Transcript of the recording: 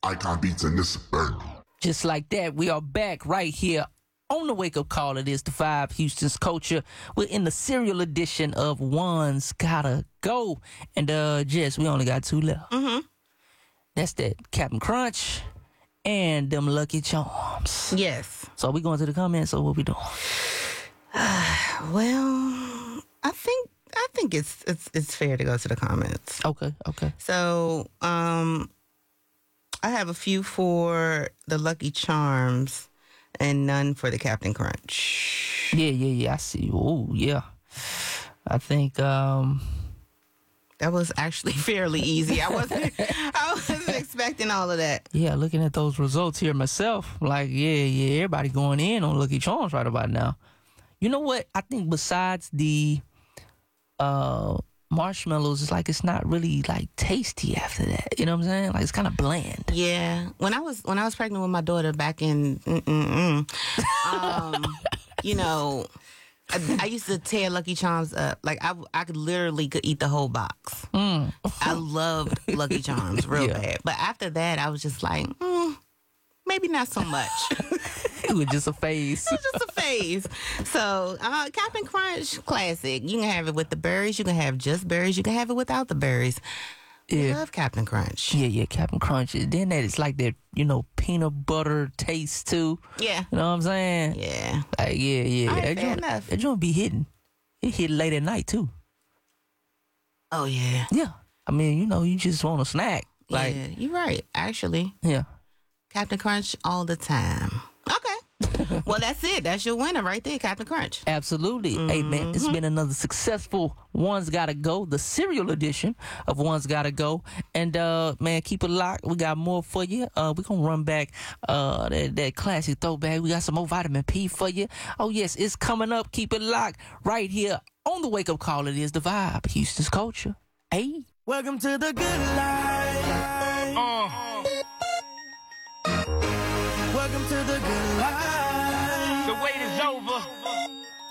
Icon Beats and this burn. Just like that, we are back right here on the wake-up call. It is the Vibe, Houston's Culture. We're in the serial edition of One's Gotta Go. And Jess, we only got two left. Mm-hmm. That's that Captain Crunch and them Lucky Charms. Yes. So we going to the comments, or what we doing? Well, I think it's fair to go to the comments. Okay. So, I have a few for the Lucky Charms and none for the Captain Crunch. Yeah. I see. Oh, yeah. I think that was actually fairly easy. I wasn't expecting all of that. Yeah, looking at those results here myself, like yeah, everybody going in on Lucky Charms right about now. You know what? I think besides the marshmallows, it's like it's not really like tasty after that. You know what I'm saying? Like it's kind of bland. Yeah. When I was pregnant with my daughter back in, you know, I used to tear Lucky Charms up. Like I could literally eat the whole box. I loved Lucky Charms real bad. But after that, I was just like, maybe not so much. It was just a phase. It was just a phase. So, Captain Crunch, classic. You can have it with the berries. You can have just berries. You can have it without the berries. I love Captain Crunch. Yeah, Captain Crunch. Then that it's like that, peanut butter taste too. Yeah. You know what I'm saying? Yeah. Like, yeah. All right, fair enough. That joint be hitting. It hit late at night too. Oh, yeah. Yeah. I mean, you just want a snack. Like, yeah, you're right, actually. Yeah. Captain Crunch all the time. Okay. Well, that's it. That's your winner right there, Captain Crunch. Absolutely. Hey, man, it's been another successful One's Gotta Go, the serial edition of One's Gotta Go. And, man, keep it locked. We got more for you. We're going to run back that classic throwback. We got some more vitamin P for you. Oh, yes, it's coming up. Keep it locked right here on the wake-up call. It is the Vibe, Houston's Culture. Hey. Welcome to the good life. Welcome to the good life. The wait is over.